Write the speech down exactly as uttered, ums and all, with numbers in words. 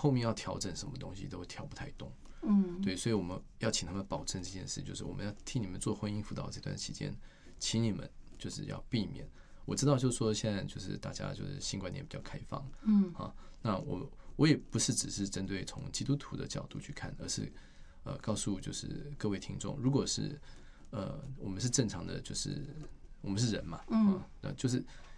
后面要调整什么东西都会调不太动。嗯，对，所以我们要请他们保证这件事，就是我们要替你们做婚姻辅导这段期间，请你们就是要避免。我知道，就是说现在就是大家就是新观念比较开放，嗯啊，那我我也不是只是针对从基督徒的角度去看，而是呃告诉就是各位听众，如果是呃我们是正常的，就是我们是人嘛，嗯，那就是